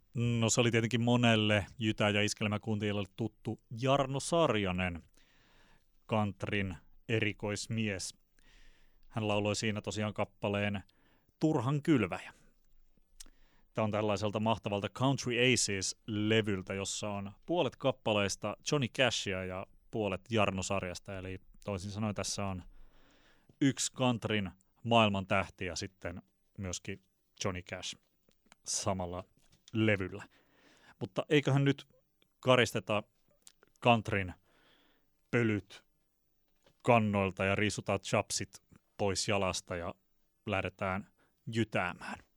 No se oli tietenkin monelle jytä- ja iskelmäkuuntelijalle tuttu Jarno Sarjanen, countryn erikoismies. Hän lauloi siinä tosiaan kappaleen Turhan kylväjä. Tämä on tällaiselta mahtavalta Country Aces-levyltä, jossa on puolet kappaleista Johnny Cashia ja puolet Jarno Sarjasta. Eli toisin sanoen tässä on yksi countryn maailman tähti ja sitten myöskin Johnny Cash samalla levyllä. Mutta eiköhän nyt karisteta countryn pölyt kannoilta ja riisutaan chapsit pois jalasta ja lähdetään jytäämään.